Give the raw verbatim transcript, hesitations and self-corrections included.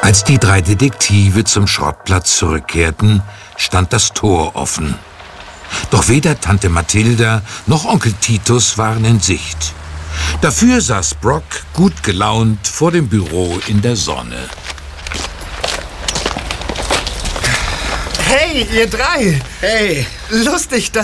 Als die drei Detektive zum Schrottplatz zurückkehrten, stand das Tor offen. Doch weder Tante Mathilda noch Onkel Titus waren in Sicht. Dafür saß Brock gut gelaunt vor dem Büro in der Sonne. Hey, ihr drei! Hey! Lustig, dass